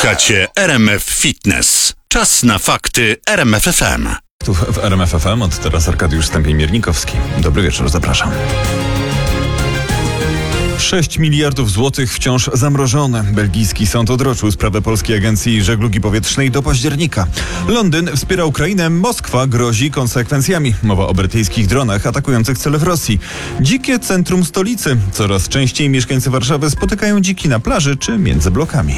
Słuchacie RMF Fitness. Czas na fakty RMF FM. Tu w RMF FM od teraz Arkadiusz Stępień-Miernikowski. Dobry wieczór, zapraszam. 6 miliardów złotych wciąż zamrożone. Belgijski sąd odroczył sprawę Polskiej Agencji Żeglugi Powietrznej do października. Londyn wspiera Ukrainę, Moskwa grozi konsekwencjami. Mowa o brytyjskich dronach atakujących cele w Rosji. Dzikie centrum stolicy. Coraz częściej mieszkańcy Warszawy spotykają dziki na plaży czy między blokami.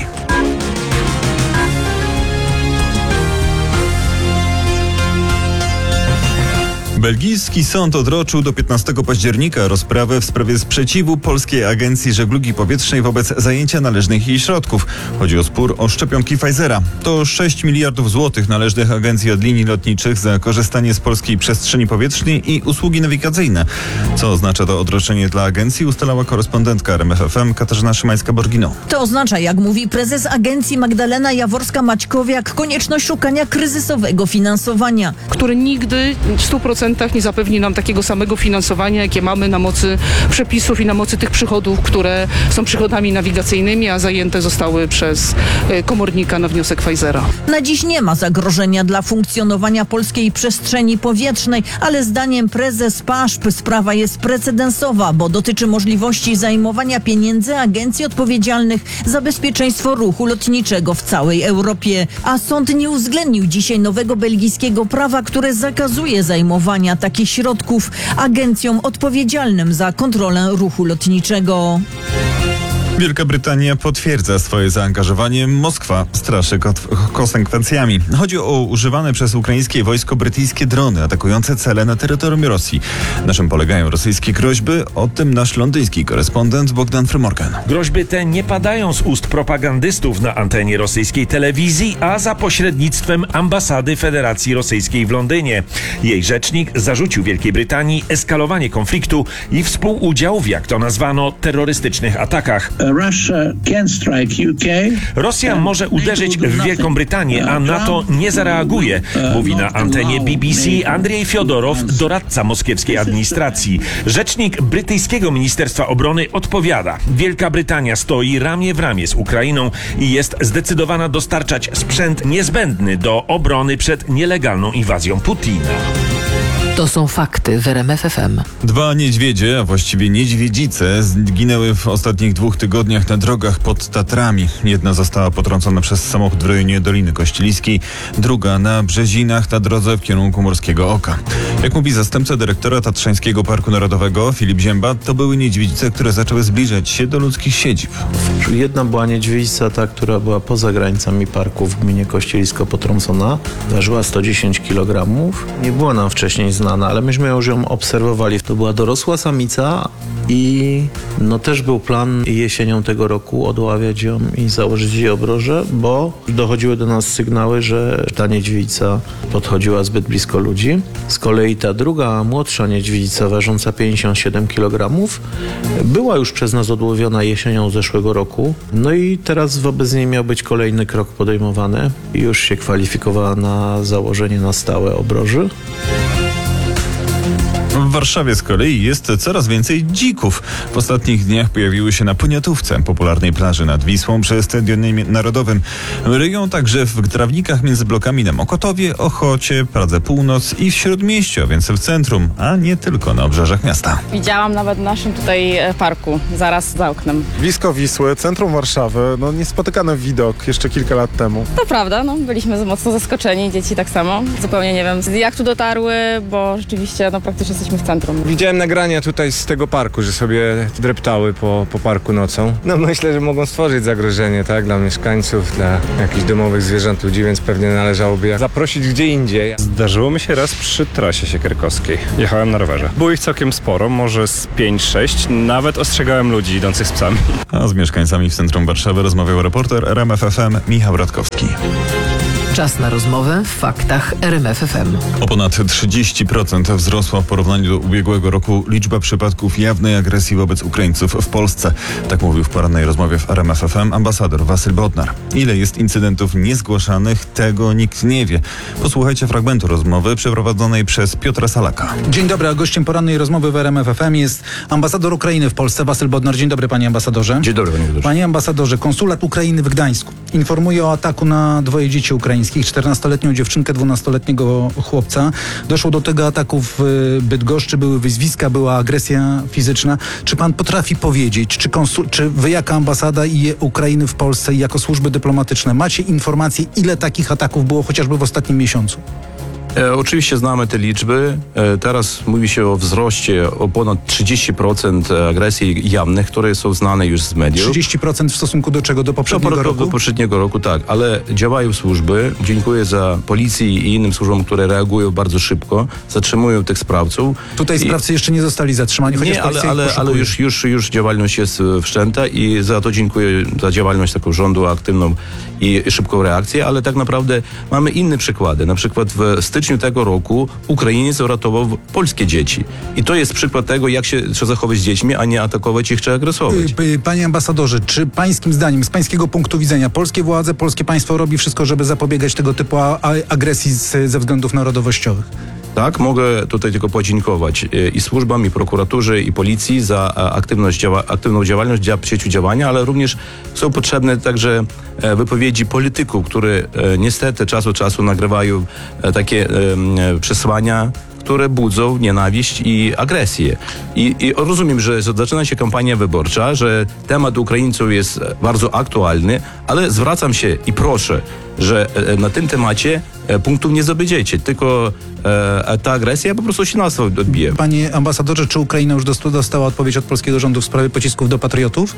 Belgijski sąd odroczył do 15 października rozprawę w sprawie sprzeciwu Polskiej Agencji Żeglugi Powietrznej wobec zajęcia należnych jej środków. Chodzi o spór o szczepionki Pfizera. To 6 miliardów złotych należnych agencji od linii lotniczych za korzystanie z polskiej przestrzeni powietrznej i usługi nawigacyjne. Co oznacza to odroczenie dla agencji, ustalała korespondentka RMF FM Katarzyna Szymańska-Borgino. To oznacza, jak mówi prezes agencji Magdalena Jaworska-Maćkowiak, konieczność szukania kryzysowego finansowania, który nigdy w 100% nie zapewni nam takiego samego finansowania, jakie mamy na mocy przepisów i na mocy tych przychodów, które są przychodami nawigacyjnymi, a zajęte zostały przez komornika na wniosek Pfizera. Na dziś nie ma zagrożenia dla funkcjonowania polskiej przestrzeni powietrznej, ale zdaniem prezes PAŻP sprawa jest precedensowa, bo dotyczy możliwości zajmowania pieniędzy agencji odpowiedzialnych za bezpieczeństwo ruchu lotniczego w całej Europie. A sąd nie uwzględnił dzisiaj nowego belgijskiego prawa, które zakazuje zajmowania takich środków agencjom odpowiedzialnym za kontrolę ruchu lotniczego. Wielka Brytania potwierdza swoje zaangażowanie. Moskwa straszy konsekwencjami. Chodzi o używane przez ukraińskie wojsko brytyjskie drony atakujące cele na terytorium Rosji. Na czym polegają rosyjskie groźby? O tym nasz londyński korespondent Bogdan Frymorgan. Groźby te nie padają z ust propagandystów na antenie rosyjskiej telewizji, a za pośrednictwem ambasady Federacji Rosyjskiej w Londynie. Jej rzecznik zarzucił Wielkiej Brytanii eskalowanie konfliktu i współudział w, jak to nazwano, terrorystycznych atakach. Rosja może uderzyć w Wielką Brytanię, a NATO nie zareaguje, mówi na antenie BBC Andrzej Fiodorow, doradca moskiewskiej administracji. Rzecznik brytyjskiego Ministerstwa Obrony odpowiada: Wielka Brytania stoi ramię w ramię z Ukrainą i jest zdecydowana dostarczać sprzęt niezbędny do obrony przed nielegalną inwazją Putina. To są fakty w RMF FM. 2 niedźwiedzie, a właściwie niedźwiedzice, zginęły w ostatnich 2 tygodniach na drogach pod Tatrami. Jedna została potrącona przez samochód w rejonie Doliny Kościeliskiej, druga na Brzezinach na drodze w kierunku Morskiego Oka. Jak mówi zastępca dyrektora Tatrzańskiego Parku Narodowego Filip Zięba, to były niedźwiedzice, które zaczęły zbliżać się do ludzkich siedzib. Jedna była niedźwiedzica, ta, która była poza granicami parku w gminie Kościelisko potrącona. Ważyła 110 kg. Nie była nam wcześniej znana, ale myśmy ją obserwowali. To była dorosła samica i też był plan jesienią tego roku odławiać ją i założyć jej obroże, bo dochodziły do nas sygnały, że ta niedźwiedzica podchodziła zbyt blisko ludzi. Z kolei ta druga, młodsza niedźwiedzica ważąca 57 kg była już przez nas odłowiona jesienią zeszłego roku. I teraz wobec niej miał być kolejny krok podejmowany i już się kwalifikowała na założenie na stałe obroży. W Warszawie z kolei jest coraz więcej dzików. W ostatnich dniach pojawiły się na Poniatówce, popularnej plaży nad Wisłą przy Stadionie Narodowym. Ryją także w trawnikach między blokami na Mokotowie, Ochocie, Pradze Północ i w Śródmieściu, a więc w centrum, a nie tylko na obrzeżach miasta. Widziałam nawet w naszym tutaj parku, zaraz za oknem. Blisko Wisły, centrum Warszawy, niespotykany widok jeszcze kilka lat temu. To prawda, byliśmy mocno zaskoczeni, dzieci tak samo. Zupełnie nie wiem, jak tu dotarły, bo rzeczywiście praktycznie jesteśmy w centrum. Widziałem nagrania tutaj z tego parku, że sobie dreptały po parku nocą. Myślę, że mogą stworzyć zagrożenie, tak, dla mieszkańców, dla jakichś domowych zwierząt, ludzi, więc pewnie należałoby je zaprosić gdzie indziej. Zdarzyło mi się raz przy trasie siekierkowskiej. Jechałem na rowerze. Było ich całkiem sporo, może z 5-6. Nawet ostrzegałem ludzi idących z psami. A z mieszkańcami w centrum Warszawy rozmawiał reporter RMF FM Michał Radkowski. Czas na rozmowę w faktach RMF FM. O ponad 30% wzrosła w porównaniu do ubiegłego roku liczba przypadków jawnej agresji wobec Ukraińców w Polsce. Tak mówił w porannej rozmowie w RMF FM ambasador Wasyl Bodnar. Ile jest incydentów niezgłaszanych, tego nikt nie wie. Posłuchajcie fragmentu rozmowy przeprowadzonej przez Piotra Salaka. Dzień dobry, a gościem porannej rozmowy w RMF FM jest ambasador Ukrainy w Polsce, Wasyl Bodnar. Dzień dobry, panie ambasadorze. Dzień dobry, panie redaktorze. Panie ambasadorze, konsulat Ukrainy w Gdańsku informuje o ataku na 2 dzieci ukraińskich, 14-letnią dziewczynkę, 12-letniego chłopca. Doszło do tego ataku w Bydgoszczy, były wyzwiska, była agresja fizyczna. Czy pan potrafi powiedzieć, czy wy jako ambasada i Ukrainy w Polsce i jako służby dyplomatyczne macie informacje, ile takich ataków było chociażby w ostatnim miesiącu? Oczywiście znamy te liczby. Teraz mówi się o wzroście o ponad 30% agresji jawnych, które są znane już z mediów. 30% w stosunku do czego? Do poprzedniego roku? Do poprzedniego roku, tak. Ale działają służby. Dziękuję za policję i innym służbom, które reagują bardzo szybko, zatrzymują tych sprawców. Tutaj sprawcy jeszcze nie zostali zatrzymani, chociaż nie, policja ale już działalność jest wszczęta i za to dziękuję za działalność taką rządu aktywną i szybką reakcję, ale tak naprawdę mamy inne przykłady. Na przykład w styczniu tego roku Ukrainiec uratował polskie dzieci. I to jest przykład tego, jak się trzeba zachować z dziećmi, a nie atakować ich czy agresować. Panie ambasadorze, czy pańskim zdaniem, z pańskiego punktu widzenia, polskie władze, polskie państwo robi wszystko, żeby zapobiegać tego typu agresji ze względów narodowościowych? Tak, mogę tutaj tylko podziękować i służbom, i prokuraturze, i policji za aktywną działalność, za przeciwdziałania, ale również są potrzebne także wypowiedzi polityków, które niestety czas od czasu nagrywają takie przesłania, które budzą nienawiść i agresję. I rozumiem, że zaczyna się kampania wyborcza, że temat Ukraińców jest bardzo aktualny, ale zwracam się i proszę, że na tym temacie punktów nie zdobędziecie, tylko ta agresja po prostu się nas odbije. Panie ambasadorze, czy Ukraina już dostała odpowiedź od polskiego rządu w sprawie pocisków do patriotów?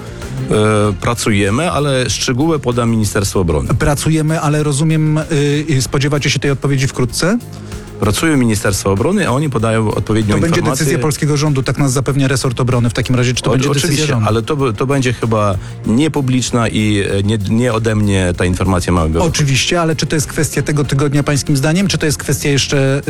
Pracujemy, ale szczegóły poda Ministerstwo Obrony. Pracujemy, ale rozumiem, spodziewacie się tej odpowiedzi wkrótce? Pracują Ministerstwo Obrony, a oni podają odpowiednią informację. To będzie decyzja polskiego rządu, tak nas zapewnia resort obrony. W takim razie, czy to będzie decyzja rządu? Ale to będzie chyba niepubliczna i nie ode mnie ta informacja ma być. Oczywiście, ale czy to jest kwestia tego tygodnia pańskim zdaniem, czy to jest kwestia jeszcze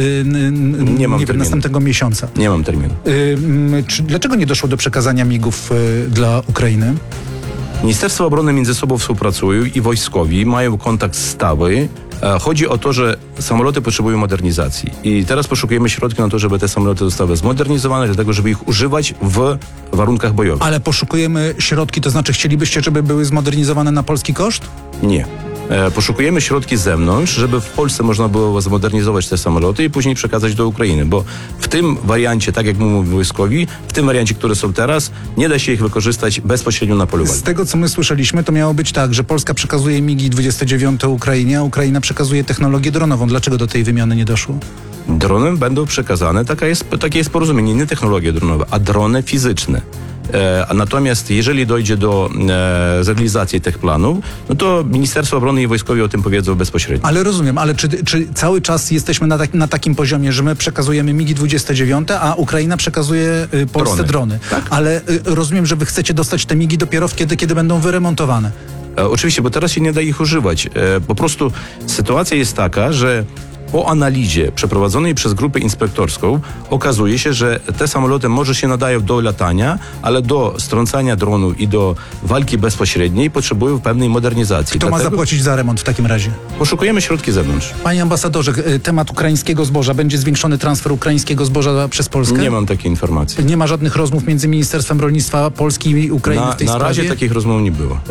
następnego miesiąca? Nie mam terminu. Dlaczego nie doszło do przekazania MiG-ów dla Ukrainy? Ministerstwo Obrony między sobą współpracują i wojskowi mają kontakt stały. Chodzi o to, że samoloty potrzebują modernizacji i teraz poszukujemy środków na to, żeby te samoloty zostały zmodernizowane, dlatego żeby ich używać w warunkach bojowych. Ale poszukujemy środki, to znaczy chcielibyście, żeby były zmodernizowane na polski koszt? Nie. Poszukujemy środki z zewnątrz, żeby w Polsce można było zmodernizować te samoloty i później przekazać do Ukrainy, bo w tym wariancie, tak jak mówią wojskowi, w tym wariancie, które są teraz, nie da się ich wykorzystać bezpośrednio na polu walki. Z tego, co my słyszeliśmy, to miało być tak, że Polska przekazuje MiG-29 Ukrainie, a Ukraina przekazuje technologię dronową. Dlaczego do tej wymiany nie doszło? Drony będą przekazane, takie jest porozumienie, nie technologie dronowe, a drony fizyczne. Natomiast jeżeli dojdzie do realizacji tych planów, no to Ministerstwo Obrony i wojskowi o tym powiedzą bezpośrednio. Ale rozumiem, ale czy cały czas jesteśmy na takim poziomie, że my przekazujemy MiG-29, a Ukraina przekazuje Polsce drony? Tak? Ale rozumiem, że wy chcecie dostać te MiG-i dopiero kiedy będą wyremontowane. Oczywiście, bo teraz się nie da ich używać. Po prostu sytuacja jest taka, że po analizie przeprowadzonej przez grupę inspektorską okazuje się, że te samoloty może się nadają do latania, ale do strącania dronu i do walki bezpośredniej potrzebują pewnej modernizacji. Kto ma zapłacić za remont w takim razie? Poszukujemy środki z zewnątrz. Panie ambasadorze, temat ukraińskiego zboża. Będzie zwiększony transfer ukraińskiego zboża przez Polskę? Nie mam takiej informacji. Nie ma żadnych rozmów między Ministerstwem Rolnictwa Polski i Ukrainy w tej sprawie? Na razie takich rozmów nie było.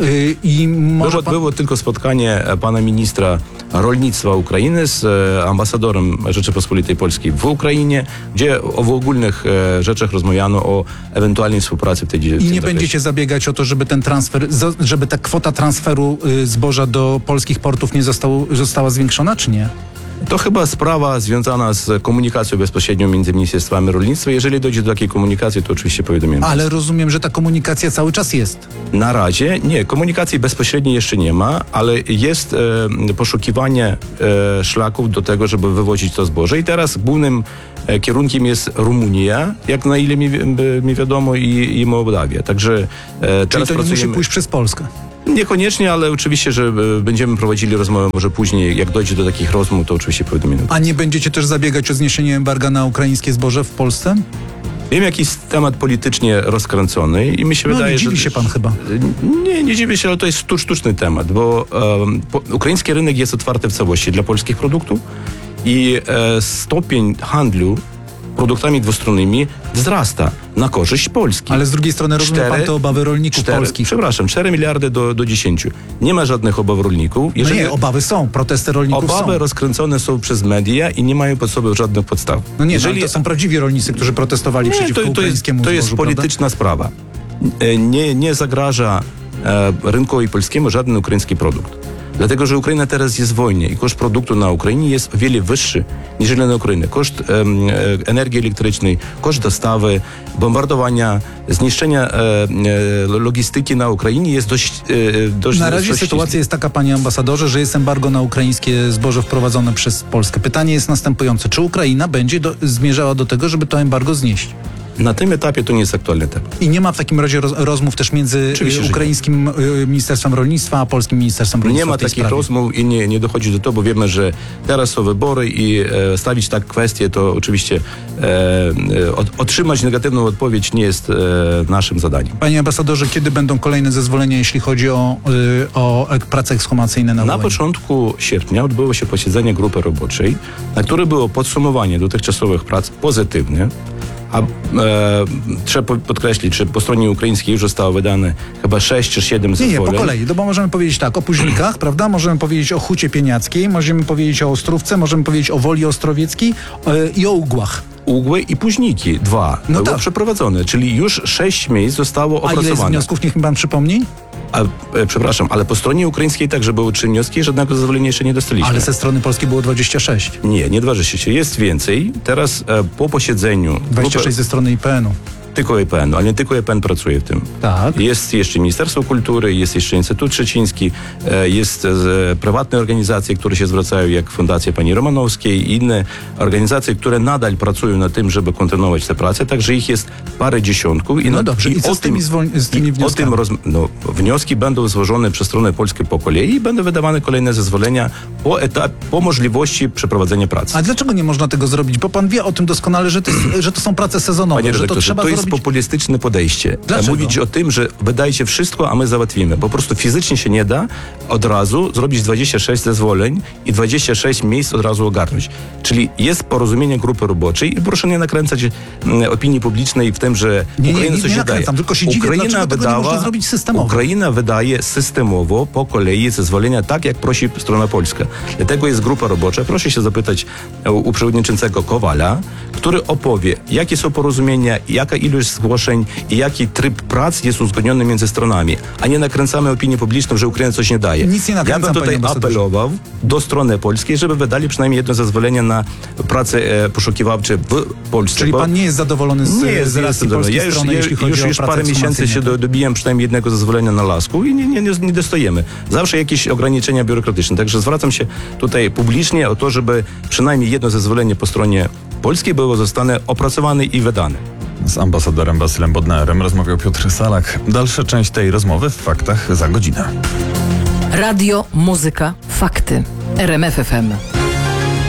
Było tylko spotkanie pana ministra rolnictwa Ukrainy z ambasadorem Rzeczypospolitej Polskiej w Ukrainie, gdzie o ogólnych rzeczach rozmawiano o ewentualnej współpracy w tej dziedzinie. I nie będziecie zabiegać o to, żeby ten transfer, żeby ta kwota transferu zboża do polskich portów nie została zwiększona, czy nie? To chyba sprawa związana z komunikacją bezpośrednią między ministerstwami rolnictwa. Jeżeli dojdzie do takiej komunikacji, to oczywiście powiadomimy. Ale rozumiem, że ta komunikacja cały czas jest. Na razie nie. Komunikacji bezpośredniej jeszcze nie ma, ale jest poszukiwanie szlaków do tego, żeby wywozić to zboże. I teraz głównym kierunkiem jest Rumunia, jak na ile mi wiadomo, i Mołdawia. Także Czyli to nie musi pójść przez Polskę? Niekoniecznie, ale oczywiście, że będziemy prowadzili rozmowę może później. Jak dojdzie do takich rozmów, to oczywiście powiadomimy. A nie będziecie też zabiegać o zniesienie embarga na ukraińskie zboże w Polsce? Wiem, jakiś temat politycznie rozkręcony i mi się wydaje, nie że... dziwi się pan chyba. Nie dziwię się, ale to jest sztuczny temat, bo ukraiński rynek jest otwarty w całości dla polskich produktów i stopień handlu produktami dwustronnymi wzrasta na korzyść Polski. Ale z drugiej strony rozumie pan te obawy rolników polskich. Przepraszam, 4 miliardy do 10. Nie ma żadnych obaw rolników. Jeżeli... nie, obawy są, protesty rolników Obawy rozkręcone są przez media i nie mają pod sobą żadnych podstaw. No nie, to są prawdziwi rolnicy, którzy protestowali przeciwko ukraińskiemu To jest zbożu, polityczna sprawa. Nie zagraża rynkowi polskiemu żaden ukraiński produkt. Dlatego, że Ukraina teraz jest w wojnie i koszt produktu na Ukrainie jest o wiele wyższy niż na Ukrainie. Koszt energii elektrycznej, koszt dostawy, bombardowania, zniszczenia logistyki na Ukrainie jest dość Na razie sytuacja jest taka, panie ambasadorze, że jest embargo na ukraińskie zboże wprowadzone przez Polskę. Pytanie jest następujące. Czy Ukraina będzie zmierzała do tego, żeby to embargo znieść? Na tym etapie to nie jest aktualny temat. I nie ma w takim razie rozmów też między ukraińskim Ministerstwem Rolnictwa a polskim Ministerstwem Rolnictwa? Nie ma takich rozmów i nie dochodzi do tego, bo wiemy, że teraz są wybory i stawić tak kwestię, to oczywiście otrzymać negatywną odpowiedź nie jest naszym zadaniem. Panie ambasadorze, kiedy będą kolejne zezwolenia, jeśli chodzi o prace ekshumacyjne na Wołyniu? Na początku sierpnia odbyło się posiedzenie grupy roboczej, na które było podsumowanie dotychczasowych prac pozytywne. A trzeba podkreślić, że po stronie ukraińskiej już zostało wydane chyba 6 czy 7 zezwoleń. Nie, po kolei, bo możemy powiedzieć tak, o Późnikach, prawda? Możemy powiedzieć o Hucie Pieniackiej, możemy powiedzieć o Ostrówce, możemy powiedzieć o Woli Ostrowieckiej i o Ugłach. Ugły i Późniki, 2, było przeprowadzone, czyli już 6 miejsc zostało opracowane. A ile jest wniosków, niech mi pan przypomni? Przepraszam, ale po stronie ukraińskiej także były 3 wnioski, żadnego zezwolenia jeszcze nie dostaliśmy. Ale ze strony polskiej było 26. Nie 26, jest więcej. Teraz po posiedzeniu... 26 ze strony IPN-u. Tylko IPN, ale nie tylko IPN pracuje w tym. Tak. Jest jeszcze Ministerstwo Kultury, jest jeszcze Instytut Szczeciński, jest prywatne organizacje, które się zwracają, jak Fundacja Pani Romanowskiej i inne organizacje, które nadal pracują nad tym, żeby kontynuować tę pracę, także ich jest parę dziesiątków. No dobrze, i co z tymi wnioskami? Wnioski będą złożone przez stronę polską po kolei i będą wydawane kolejne zezwolenia po możliwości przeprowadzenia pracy. A dlaczego nie można tego zrobić? Bo pan wie o tym doskonale, że to są prace sezonowe, Panie że to trzeba jest populistyczne podejście. Dlaczego? Mówić o tym, że wydajcie wszystko, a my załatwimy. Po prostu fizycznie się nie da od razu zrobić 26 zezwoleń i 26 miejsc od razu ogarnąć. Czyli jest porozumienie grupy roboczej i proszę nie nakręcać opinii publicznej w tym, że Ukraina coś nie daje. Tylko się dziwię, dlaczego tego nie można zrobić systemowo. Ukraina wydaje systemowo po kolei zezwolenia tak, jak prosi strona polska. Dlatego jest grupa robocza. Proszę się zapytać u przewodniczącego Kowala, który opowie, jakie są porozumienia, jaka ilość zgłoszeń i jaki tryb prac jest uzgodniony między stronami, a nie nakręcamy opinię publiczną, że Ukraina coś nie daje. Nic nie nakręcam, ja bym tutaj apelował do strony polskiej, żeby wydali przynajmniej jedno zezwolenie na prace poszukiwawcze w Polsce. Czyli pan nie jest zadowolony z racji polskiej strony, jeśli chodzi o już parę miesięcy się dobijam przynajmniej jednego zezwolenia na lasku i nie dostajemy. Zawsze jakieś ograniczenia biurokratyczne. Także zwracam się tutaj publicznie o to, żeby przynajmniej jedno zezwolenie po stronie polskiej zostanie opracowane i wydane. Z ambasadorem Wasylem Bodnarem rozmawiał Piotr Salak. Dalsza część tej rozmowy w Faktach za godzinę. Radio, muzyka, fakty. RMF FM.